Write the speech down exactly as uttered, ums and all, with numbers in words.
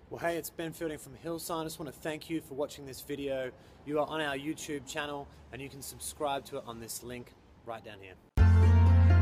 Well, hey, it's Ben Fielding from Hillsign. I just want to thank you for watching this video. You are on our YouTube channel and you can subscribe to it on this link right down here.